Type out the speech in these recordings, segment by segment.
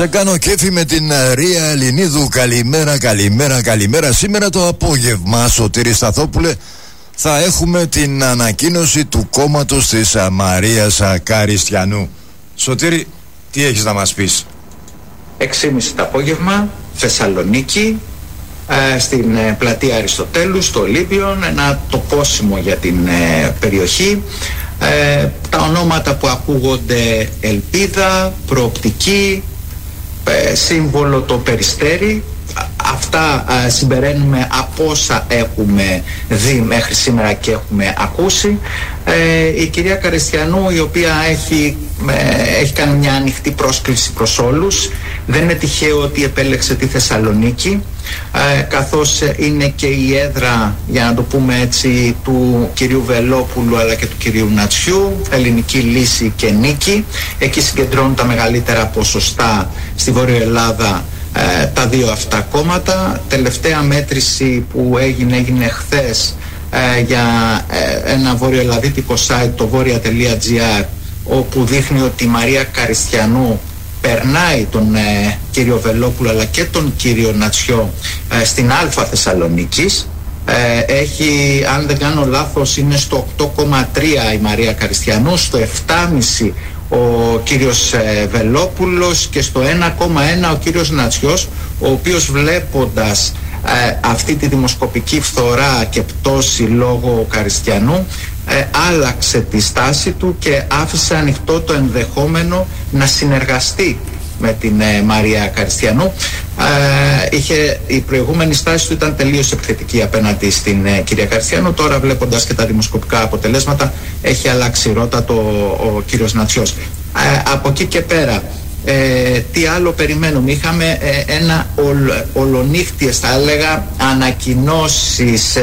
Θα κάνω κέφι με την Ρία Ελληνίδου. Καλημέρα. Σήμερα το απόγευμα, Σωτήρη Σταθόπουλε, θα έχουμε την ανακοίνωση του κόμματος της Μαρίας Καριστιανού. Σωτήρη, τι έχεις να μας πεις? 6.30 το απόγευμα, Θεσσαλονίκη, στην πλατεία Αριστοτέλου, στο Ολύμπιον, ένα τοπόσιμο για την περιοχή. Τα ονόματα που ακούγονται: Ελπίδα, Προοπτική, σύμβολο το Περιστέρι. Αυτά συμπεραίνουμε από όσα έχουμε δει μέχρι σήμερα και έχουμε ακούσει. Η κυρία Καριστιανού, η οποία έχει κάνει μια ανοιχτή πρόσκληση προς όλους. Δεν είναι τυχαίο ότι επέλεξε τη Θεσσαλονίκη, καθώς είναι και η έδρα, για να το πούμε έτσι, του κυρίου Βελόπουλου αλλά και του κυρίου Νατσιού, Ελληνική Λύση και Νίκη. Εκεί συγκεντρώνουν τα μεγαλύτερα ποσοστά στη Βόρεια Ελλάδα τα δύο αυτά κόμματα. Τελευταία μέτρηση που έγινε χθες για ένα βορειοελλαδίτικο site, το βόρεια.gr, όπου δείχνει ότι η Μαρία Καριστιανού περνάει τον κύριο Βελόπουλο αλλά και τον κύριο Νατσιό στην Α Θεσσαλονίκης. Έχει, αν δεν κάνω λάθος, είναι στο 8,3 η Μαρία Καριστιανού, στο 7,5 ο κύριος Βελόπουλος και στο 1,1 ο κύριος Νατσιός, ο οποίος, βλέποντας αυτή τη δημοσκοπική φθορά και πτώση λόγω Καριστιανού, άλλαξε τη στάση του και άφησε ανοιχτό το ενδεχόμενο να συνεργαστεί με την Μαρία Καριστιανού. Η προηγούμενη στάση του ήταν τελείως επιθετική απέναντι στην κυρία Καριστιανού. Τώρα, βλέποντας και τα δημοσκοπικά αποτελέσματα, έχει αλλάξει ρότα ο κύριος Νατσιός. Από εκεί και πέρα, τι άλλο περιμένουμε? Είχαμε ένα ολονύχτιες, θα έλεγα, ανακοινώσεις,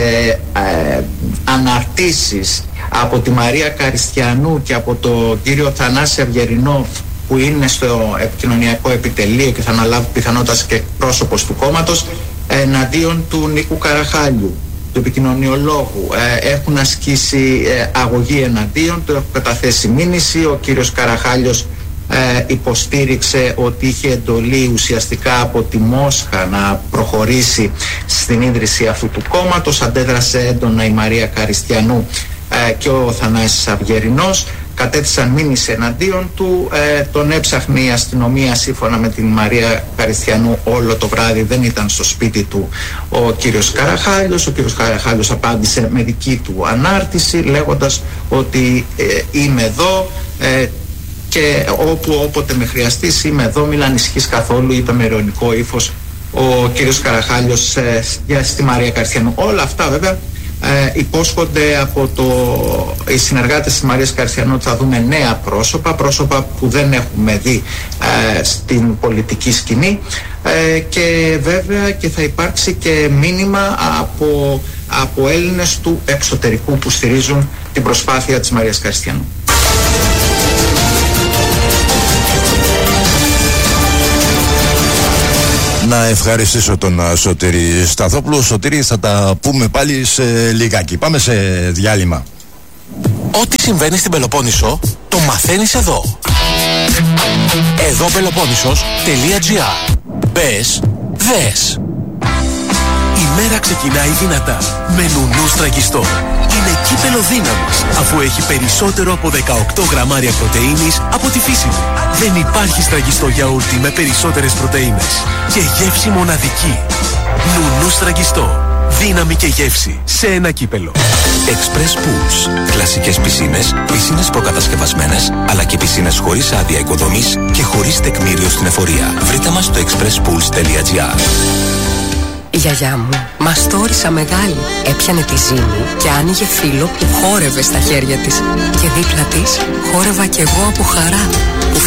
αναρτήσεις από τη Μαρία Καριστιανού και από τον κύριο Θανάση Αυγερινό, που είναι στο επικοινωνιακό επιτελείο και θα αναλάβει πιθανότατα και πρόσωπος του κόμματος, εναντίον του Νίκου Καραχάλιου, του επικοινωνιολόγου. Έχουν ασκήσει αγωγή εναντίον του, έχουν καταθέσει μήνυση. Ο κύριος Καραχάλιος υποστήριξε ότι είχε εντολή ουσιαστικά από τη Μόσχα να προχωρήσει στην ίδρυση αυτού του κόμματος. Αντέδρασε έντονα η Μαρία Καριστιανού και ο Θανάσης Αυγερινός. Κατέθεσαν μήνυση εναντίον του, τον έψαχνε η αστυνομία. Σύμφωνα με την Μαρία Καριστιανού, όλο το βράδυ δεν ήταν στο σπίτι του ο κύριος Καραχάλιος. Ο κύριος Καραχάλιος απάντησε με δική του ανάρτηση, λέγοντας ότι είμαι εδώ και όποτε με χρειαστείς είμαι εδώ, μην ανησυχείς καθόλου, είπε με ειρωνικό ύφος ο κύριος Καραχάλιος στη Μαρία Καριστιανού. Όλα αυτά βέβαια υπόσχονται από οι συνεργάτες της Μαρίας Καριστιανού ότι θα δούμε νέα πρόσωπα που δεν έχουμε δει στην πολιτική σκηνή, και βέβαια και θα υπάρξει και μήνυμα από Έλληνες του εξωτερικού που στηρίζουν την προσπάθεια της Μαρίας Καριστιανού. Να ευχαριστήσω τον Σωτήρη Σταθόπουλο. Σωτήρη, θα τα πούμε πάλι σε λιγάκι. Πάμε σε διάλειμμα. Ό,τι συμβαίνει στην Πελοπόννησο το μαθαίνεις εδώ. Εδωπελοπόννησος.gr. Μπες, δες. Η μέρα ξεκινάει δυνατά με νουνού στραγγιστό. Είναι κύπελο δύναμης, αφού έχει περισσότερο από 18 γραμμάρια πρωτεΐνης από τη φύση του. Δεν υπάρχει στραγγιστό γιαούρτι με περισσότερες πρωτεΐνες. Και γεύση μοναδική. Νουνού στραγγιστό. Δύναμη και γεύση σε ένα κύπελο. Express Pools. Κλασικές πισίνες, πισίνες προκατασκευασμένες, αλλά και πισίνες χωρίς άδεια οικοδομής και χωρίς τεκμήριο στην εφορία. Βρείτε μας στο expresspools.gr. Η γιαγιά μου μαστόρισα μεγάλη. Έπιανε τη ζύμη και άνοιγε φύλλο που χόρευε στα χέρια της. Και δίπλα της χόρευα κι εγώ από χαρά που